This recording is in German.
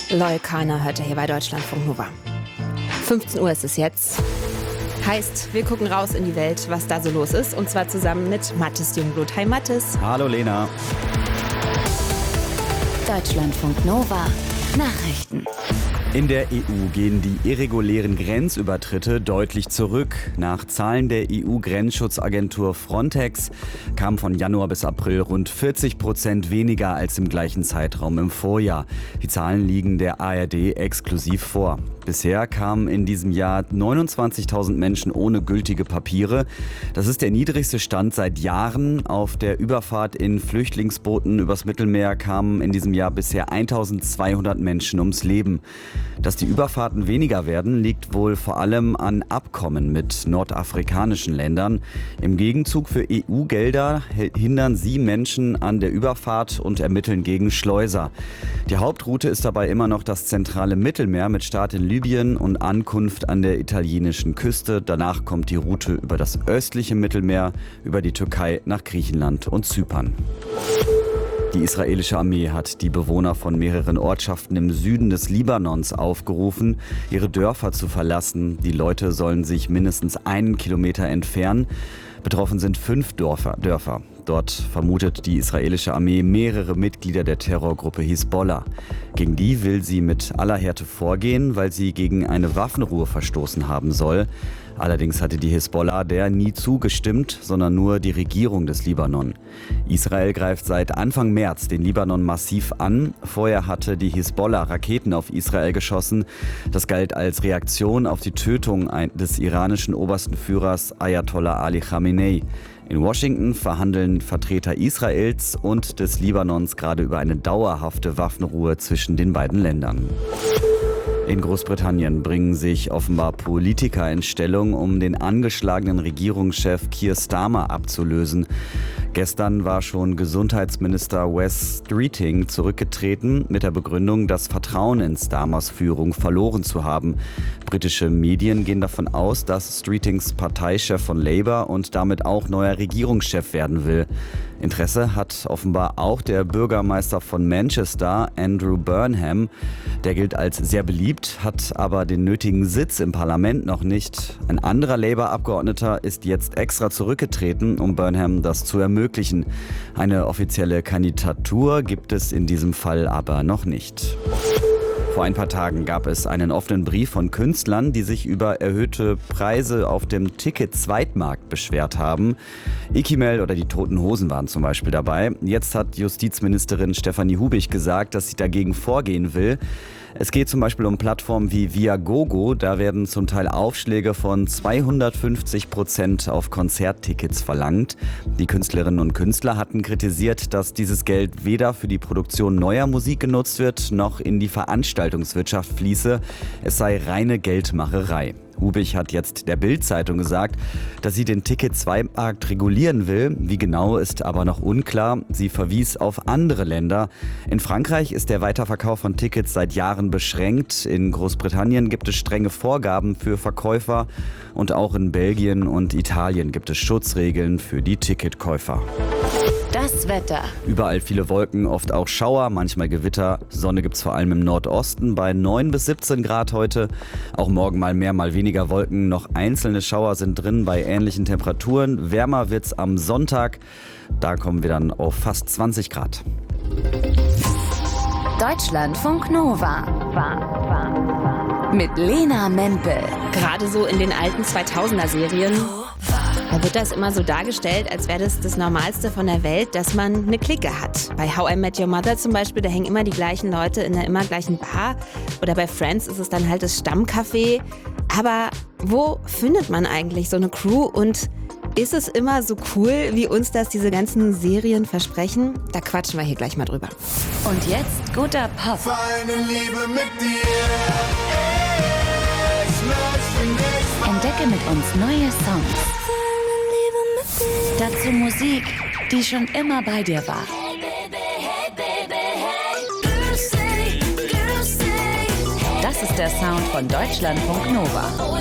Loyal hört ihr hier bei Deutschlandfunk Nova. 15 Uhr ist es jetzt. Heißt, wir gucken raus in die Welt, was da so los ist. Und zwar zusammen mit Mathis Jungblut. Hi Mathis. Hallo Lena. Deutschlandfunk Nova. Nachrichten. In der EU gehen die irregulären Grenzübertritte deutlich zurück. Nach Zahlen der EU-Grenzschutzagentur Frontex kamen von Januar bis April rund 40% weniger als im gleichen Zeitraum im Vorjahr. Die Zahlen liegen der ARD exklusiv vor. Bisher kamen in diesem Jahr 29.000 Menschen ohne gültige Papiere. Das ist der niedrigste Stand seit Jahren. Auf der Überfahrt in Flüchtlingsbooten übers Mittelmeer kamen in diesem Jahr bisher 1.200 Menschen ums Leben. Dass die Überfahrten weniger werden, liegt wohl vor allem an Abkommen mit nordafrikanischen Ländern. Im Gegenzug für EU-Gelder hindern sie Menschen an der Überfahrt und ermitteln gegen Schleuser. Die Hauptroute ist dabei immer noch das zentrale Mittelmeer mit Start in Libyen und Ankunft an der italienischen Küste. Danach kommt die Route über das östliche Mittelmeer, über die Türkei nach Griechenland und Zypern. Die israelische Armee hat die Bewohner von mehreren Ortschaften im Süden des Libanons aufgerufen, ihre Dörfer zu verlassen. Die Leute sollen sich mindestens 1 Kilometer entfernen. Betroffen sind 5 Dörfer. Dort vermutet die israelische Armee mehrere Mitglieder der Terrorgruppe Hisbollah. Gegen die will sie mit aller Härte vorgehen, weil sie gegen eine Waffenruhe verstoßen haben soll. Allerdings hatte die Hisbollah der nie zugestimmt, sondern nur die Regierung des Libanon. Israel greift seit Anfang März den Libanon massiv an. Vorher hatte die Hisbollah Raketen auf Israel geschossen. Das galt als Reaktion auf die Tötung des iranischen obersten Führers Ayatollah Ali Khamenei. In Washington verhandeln Vertreter Israels und des Libanons gerade über eine dauerhafte Waffenruhe zwischen den beiden Ländern. In Großbritannien bringen sich offenbar Politiker in Stellung, um den angeschlagenen Regierungschef Keir Starmer abzulösen. Gestern war schon Gesundheitsminister Wes Streeting zurückgetreten mit der Begründung, das Vertrauen in Starmers Führung verloren zu haben. Britische Medien gehen davon aus, dass Streetings Parteichef von Labour und damit auch neuer Regierungschef werden will. Interesse hat offenbar auch der Bürgermeister von Manchester, Andrew Burnham. Der gilt als sehr beliebt, hat aber den nötigen Sitz im Parlament noch nicht. Ein anderer Labour-Abgeordneter ist jetzt extra zurückgetreten, um Burnham das zu ermöglichen. Eine offizielle Kandidatur gibt es in diesem Fall aber noch nicht. Vor ein paar Tagen gab es einen offenen Brief von Künstlern, die sich über erhöhte Preise auf dem Ticket-Zweitmarkt beschwert haben. Ikimel oder die Toten Hosen waren zum Beispiel dabei. Jetzt hat Justizministerin Stefanie Hubich gesagt, dass sie dagegen vorgehen will. Es geht zum Beispiel um Plattformen wie Viagogo. Da werden zum Teil Aufschläge von 250% auf Konzerttickets verlangt. Die Künstlerinnen und Künstler hatten kritisiert, dass dieses Geld weder für die Produktion neuer Musik genutzt wird, noch in die Veranstaltungswirtschaft fließe. Es sei reine Geldmacherei. Hubich hat jetzt der Bild-Zeitung gesagt, dass sie den Ticket-Zweitmarkt regulieren will. Wie genau, ist aber noch unklar. Sie verwies auf andere Länder. In Frankreich ist der Weiterverkauf von Tickets seit Jahren beschränkt. In Großbritannien gibt es strenge Vorgaben für Verkäufer. Und auch in Belgien und Italien gibt es Schutzregeln für die Ticketkäufer. Das Wetter. Überall viele Wolken, oft auch Schauer, manchmal Gewitter. Sonne gibt's vor allem im Nordosten bei 9 bis 17 Grad heute. Auch morgen mal mehr, mal weniger Wolken. Noch einzelne Schauer sind drin bei ähnlichen Temperaturen. Wärmer wird's am Sonntag. Da kommen wir dann auf fast 20 Grad. Deutschlandfunk Nova. Mit Lena Mempel. Gerade so in den alten 2000er-Serien, da wird das immer so dargestellt, als wäre das Normalste von der Welt, dass man eine Clique hat. Bei How I Met Your Mother zum Beispiel, da hängen immer die gleichen Leute in der immer gleichen Bar. Oder bei Friends ist es dann halt das Stammcafé. Aber wo findet man eigentlich so eine Crew? Und ist es immer so cool, wie uns das diese ganzen Serien versprechen? Da quatschen wir hier gleich mal drüber. Und jetzt guter Pop. Feine Liebe mit dir. Entdecke mit uns neue Songs. Dazu Musik, die schon immer bei dir war. Das ist der Sound von Deutschlandfunk Nova.